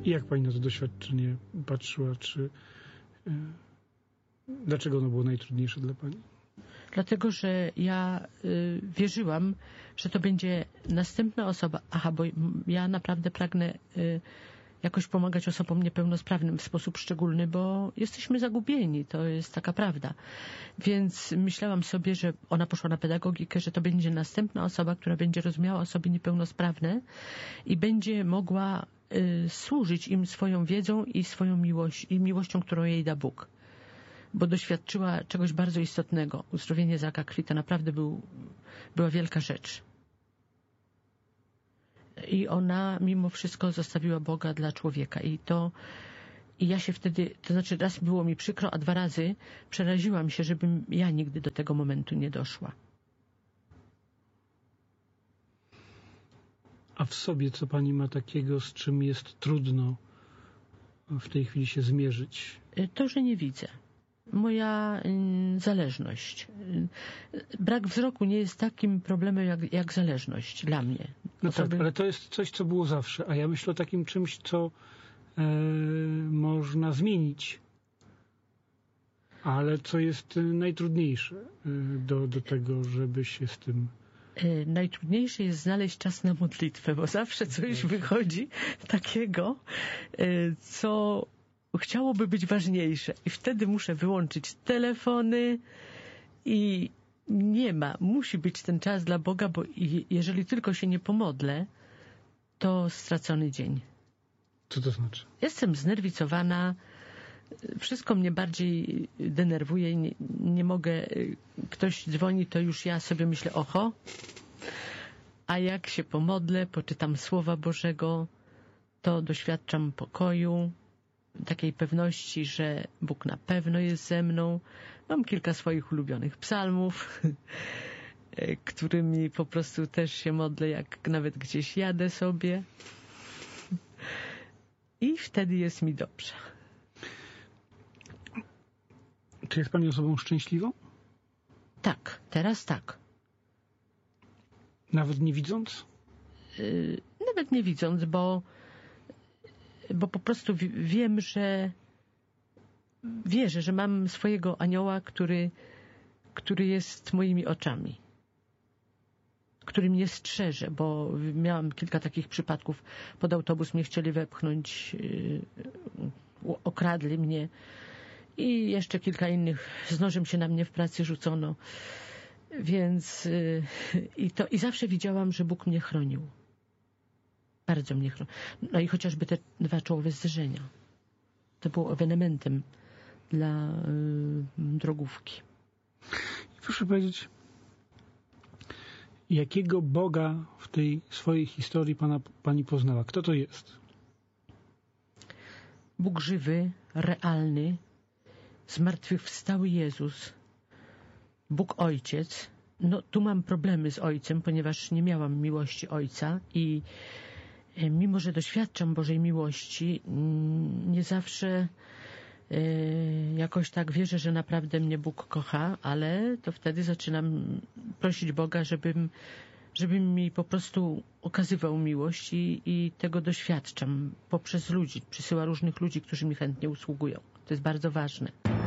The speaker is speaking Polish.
I jak pani na to doświadczenie patrzyła? Dlaczego ono było najtrudniejsze dla pani? Dlatego, że ja wierzyłam, że to będzie następna osoba. Bo ja naprawdę pragnę jakoś pomagać osobom niepełnosprawnym w sposób szczególny, bo jesteśmy zagubieni, to jest taka prawda. Więc myślałam sobie, że ona poszła na pedagogikę, że to będzie następna osoba, która będzie rozumiała osoby niepełnosprawne i będzie mogła służyć im swoją wiedzą i swoją miłością, którą jej da Bóg. Bo doświadczyła czegoś bardzo istotnego. Uzdrowienie z raka krwi to naprawdę była wielka rzecz. I ona mimo wszystko zostawiła Boga dla człowieka. I ja się wtedy, to znaczy raz było mi przykro, a 2 razy przeraziłam się, żebym ja nigdy do tego momentu nie doszła. A w sobie co pani ma takiego, z czym jest trudno w tej chwili się zmierzyć? To, że nie widzę. Moja zależność. Brak wzroku nie jest takim problemem jak zależność dla mnie. No tak, ale to jest coś, co było zawsze. A ja myślę o takim czymś, co można zmienić. Ale co jest najtrudniejsze do tego, żeby się z tym... Najtrudniejsze jest znaleźć czas na modlitwę, bo zawsze coś wychodzi takiego, co chciałoby być ważniejsze. I wtedy muszę wyłączyć telefony i musi być ten czas dla Boga, bo jeżeli tylko się nie pomodlę, to stracony dzień. Co to znaczy? Jestem znerwicowana, wszystko mnie bardziej denerwuje, nie mogę, ktoś dzwoni, to już ja sobie myślę, oho, a jak się pomodlę, poczytam Słowa Bożego, to doświadczam pokoju, takiej pewności, że Bóg na pewno jest ze mną. Mam kilka swoich ulubionych psalmów, którymi po prostu też się modlę, jak nawet gdzieś jadę sobie. I wtedy jest mi dobrze. Czy jest pani osobą szczęśliwą? Tak, teraz tak. Nawet nie widząc? Nawet nie widząc, bo po prostu wiem, wierzę, że mam swojego anioła, który jest moimi oczami, który mnie strzeże, bo miałam kilka takich przypadków. Pod autobus mnie chcieli wepchnąć, okradli mnie i jeszcze kilka innych. Z nożem się na mnie w pracy rzucono. Więc i zawsze widziałam, że Bóg mnie chronił. Bardzo mnie chronił. No i chociażby te 2 czołowe zderzenia. To było ewenementem dla drogówki. Proszę powiedzieć, jakiego Boga w tej swojej historii pani poznała? Kto to jest? Bóg żywy, realny, zmartwychwstały Jezus, Bóg Ojciec. No tu mam problemy z Ojcem, ponieważ nie miałam miłości Ojca i mimo, że doświadczam Bożej miłości, nie zawsze jakoś tak wierzę, że naprawdę mnie Bóg kocha, ale to wtedy zaczynam prosić Boga, żeby mi po prostu okazywał miłość i tego doświadczam poprzez ludzi. Przysyła różnych ludzi, którzy mi chętnie usługują. To jest bardzo ważne.